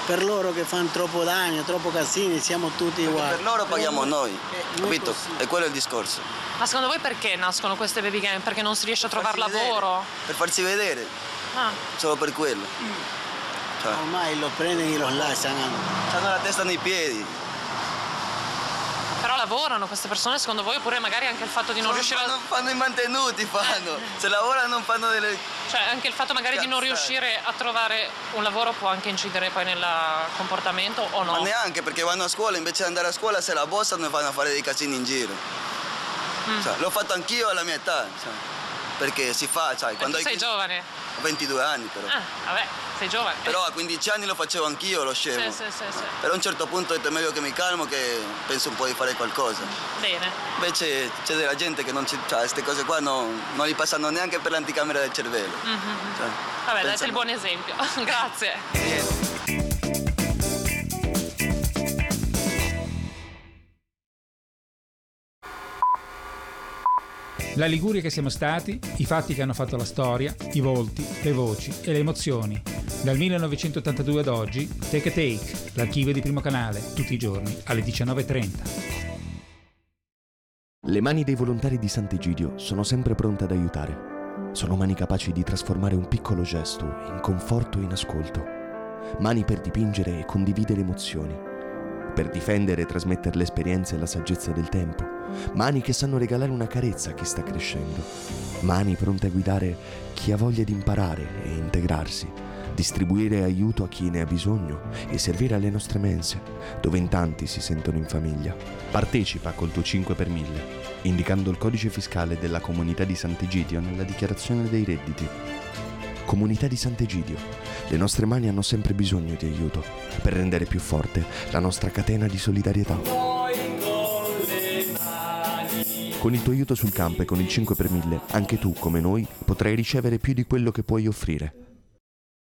per loro che fanno troppo danni, troppo casini, siamo tutti uguali. Per loro paghiamo noi, capito? E quello è il discorso. Ma secondo voi perché nascono queste baby gang? Perché non si riesce a trovare lavoro? Per farsi vedere, solo per quello. Cioè, ormai lo prendono e lo lasciano. hanno la testa nei piedi. Però lavorano queste persone secondo voi, oppure magari anche il fatto di non riuscire a... Fanno i mantenuti, fanno. Se lavorano non fanno delle... Cioè anche il fatto magari di non riuscire a trovare un lavoro può anche incidere poi nel comportamento o no? Ma neanche, perché vanno a scuola, invece di andare a scuola se la bossano e vanno a fare dei casini in giro. Cioè, l'ho fatto anch'io alla mia età, cioè, perché si fa, sai, quando sei giovane? Ho 22 anni però. Vabbè, sei giovane. Però a 15 anni lo facevo anch'io, lo scemo. Sì. Però a un certo punto ho detto è meglio che mi calmo, che penso un po' di fare qualcosa. Bene. Invece c'è della gente che non ci, cioè, queste cose qua non li passano neanche per l'anticamera del cervello. Cioè, vabbè, date il buon esempio. Grazie. Niente. La Liguria che siamo stati, i fatti che hanno fatto la storia, i volti, le voci e le emozioni. Dal 1982 ad oggi, Take a Take, l'archivio di Primo Canale, tutti i giorni alle 19:30. Le mani dei volontari di Sant'Egidio sono sempre pronte ad aiutare. Sono mani capaci di trasformare un piccolo gesto in conforto e in ascolto. Mani per dipingere e condividere emozioni. Per difendere e trasmettere l'esperienza e la saggezza del tempo. Mani che sanno regalare una carezza a chi sta crescendo. Mani pronte a guidare chi ha voglia di imparare e integrarsi, distribuire aiuto a chi ne ha bisogno e servire alle nostre mense, dove in tanti si sentono in famiglia. Partecipa col tuo 5 per 1000, indicando il codice fiscale della comunità di Sant'Egidio nella dichiarazione dei redditi. Comunità di Sant'Egidio, le nostre mani hanno sempre bisogno di aiuto per rendere più forte la nostra catena di solidarietà. Con il tuo aiuto sul campo e con il 5 per 1000, anche tu, come noi, potrai ricevere più di quello che puoi offrire.